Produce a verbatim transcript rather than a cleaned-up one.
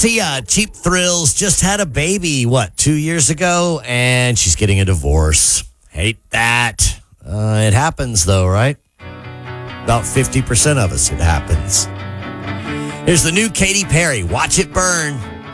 Sia, Cheap Thrills, just had a baby, what, two years ago? And she's getting a divorce. Hate that. Uh, it happens, though, right? About fifty percent of us, it happens. Here's the new Katy Perry, Watch It Burn.